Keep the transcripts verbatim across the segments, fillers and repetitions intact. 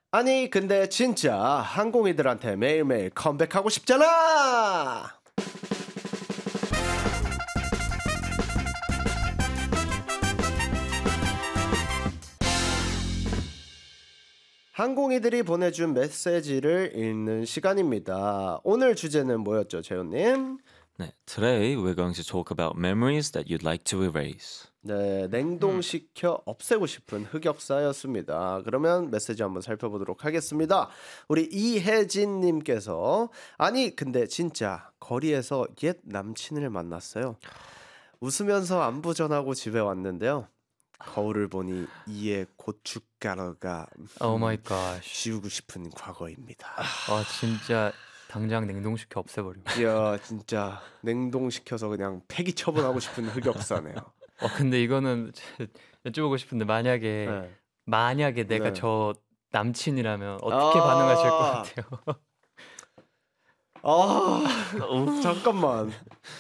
아니 근데 진짜 항공이들한테 매일매일 컴백하고 싶잖아. 항공이들이 보내준 메시지를 읽는 시간입니다. 오늘 주제는 뭐였죠, 재훈님? 네, today we're going to talk about memories that you'd like to erase. 네, 냉동시켜 없애고 싶은 흑역사였습니다. 그러면 메시지 한번 살펴보도록 하겠습니다. 우리 이혜진님께서 아니 근데 진짜 거리에서 옛 남친을 만났어요. 웃으면서 안부 전하고 집에 왔는데요. 거울을 보니 이에 고춧가루가 오 마이 갓. 지우고 싶은 과거입니다. 와 진짜 당장 냉동시켜 없애버려. 이야 진짜 냉동시켜서 그냥 폐기 처분하고 싶은 흑역사네요. 어 근데 이거는 여쭤보고 싶은데 만약에 네. 만약에 내가 네. 저 남친이라면 어떻게 아~ 반응하실 것 같아요? 아 잠깐만.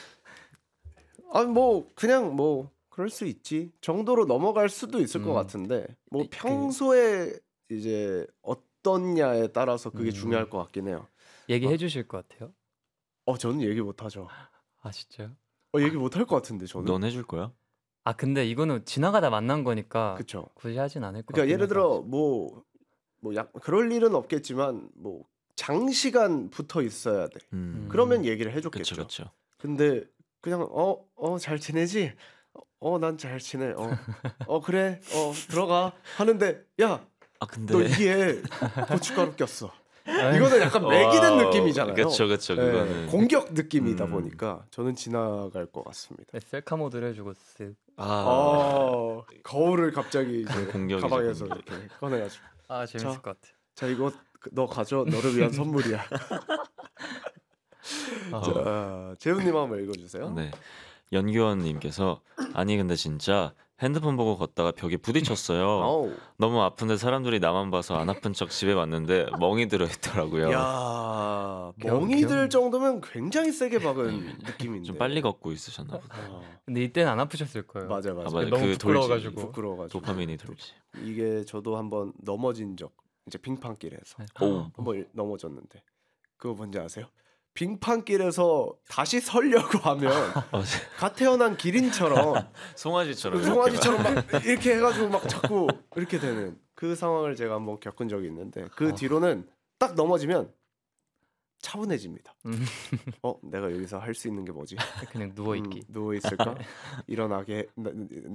아 뭐 그냥 뭐 그럴 수 있지 정도로 넘어갈 수도 있을 음. 것 같은데 뭐 평소에 이제 어떻냐에 따라서 그게 음. 중요할 것 같긴 해요. 얘기해 어? 주실 것 같아요? 어 저는 얘기 못 하죠. 아 진짜요? 어 얘기 못 할 것 같은데 저는. 넌 해줄 거야? 아 근데 이거는 지나가다 만난 거니까 그쵸. 굳이 하진 않을 것 같아요. 그러니까 예를 들어 뭐 뭐 약 그럴 일은 없겠지만 뭐 장시간 붙어 있어야 돼. 음. 그러면 얘기를 해줬겠죠. 그쵸, 그쵸. 근데 그냥 어 어 잘 지내지? 어 난 잘 지내. 어 어 그래. 어 들어가 하는데 야 아 근데 너 이에 고춧가루 꼈어. 이거는 약간 매기는 느낌이잖아요. 그렇죠, 그렇죠. 네, 그거는 공격 느낌이다 음. 보니까 저는 지나갈 것 같습니다. 네, 셀카 모드를 해주고 쓱. 아 어, 거울을 갑자기 이제 공격이죠, 가방에서 공격. 이렇게 꺼내가지고. 아 재밌을 자, 것 같아. 자 이거 너 가져. 너를 위한 선물이야. 아. 자 재훈님 한번 읽어주세요. 네, 연규원님께서 아니 근데 진짜 핸드폰 보고 걷다가 벽에 부딪혔어요. 어우. 너무 아픈데 사람들이 나만 봐서 안 아픈 척 집에 왔는데 멍이 들어 있더라고요. 야 경- 멍이들 경- 정도면 굉장히 세게 박은 느낌인데. 좀 빨리 걷고 있으셨나 보다. 어, 근데 이때는 안 아프셨을 거예요. 맞아 맞아. 아, 맞아. 너무 그 부끄러워가지고. 돌지. 부끄러워가지고. 도파민이 돌지. 이게 저도 한번 넘어진 적 이제 빙판길에서 네. 오. 한번 넘어졌는데 그거 뭔지 아세요? 빙판길에서 다시 서려고 하면 어, 갓 태어난 기린처럼 송아지처럼. 송아지처럼 막 이렇게 해가지고 막 자꾸 이렇게 되는 그 상황을 제가 한번 겪은 적이 있는데 그 어. 뒤로는 딱 넘어지면 차분해집니다. 음. 어 내가 여기서 할 수 있는 게 뭐지? 그냥 누워 있기. 음, 누워 있을까? 일어나게